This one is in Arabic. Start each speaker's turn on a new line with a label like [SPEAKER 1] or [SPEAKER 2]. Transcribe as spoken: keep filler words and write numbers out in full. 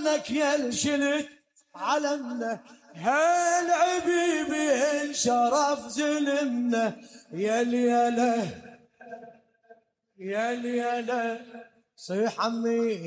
[SPEAKER 1] عنك يا شلت علمنا، هالعبيبي شرف زلمنا. يا ليله يا ليله صيح عمي